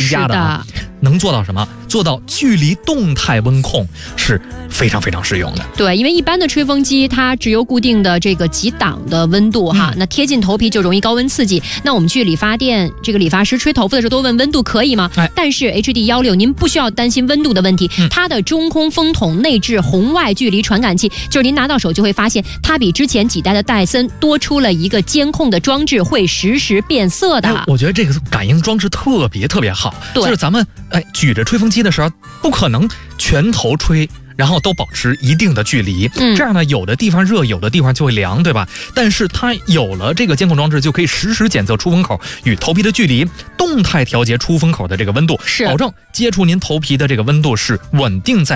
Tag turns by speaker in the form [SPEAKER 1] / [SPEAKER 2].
[SPEAKER 1] 家的啊，能做到什么？做到距离动态温控是非常非常实用的。
[SPEAKER 2] 对，因为一般的吹风机它只有固定的这个几档的温度哈，那贴近头皮就容易高温刺激。那我们去理发店，这个理发师吹头发的时候多问温度可以吗？但是 HD16您不需要担心温度的问题，它的中空风筒内置红外距离传感器，就是您拿到手就会发现它比之前几代的戴森多出了一个监控的装置，会实时变色的。
[SPEAKER 1] 我觉得这个感应装置特别好，
[SPEAKER 2] 对，
[SPEAKER 1] 就是咱们举着吹风机的时候不可能全头吹，然后都保持一定的距离，这样呢，有的地方热，有的地方就会凉，对吧？但是它有了这个监控装置，就可以实时检测出风口与头皮的距离，动态调节出风口的这个温度，保证接触您头皮的这个温度是稳定在